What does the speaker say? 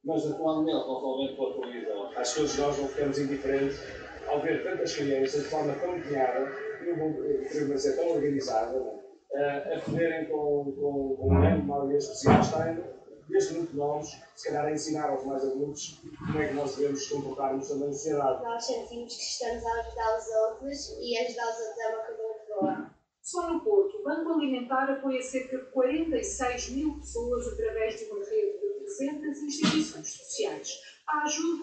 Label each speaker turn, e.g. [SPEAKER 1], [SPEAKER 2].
[SPEAKER 1] mas atualmente não somente pela televisão. Acho que todos nós não ficamos indiferentes ao ver tantas crianças de forma tão empenhada e uma ser tão organizada, a poderem com um grande maioria especial estarem desde muito novos, se calhar a ensinar aos mais adultos como é que nós devemos comportar-nos também na sociedade.
[SPEAKER 2] Nós sentimos que estamos a ajudar os outros e ajudar os outros é uma coisa muito boa.
[SPEAKER 3] Só no Porto, o Banco Alimentar apoia cerca de 46 mil pessoas através de uma rede de 300 instituições sociais. A ajuda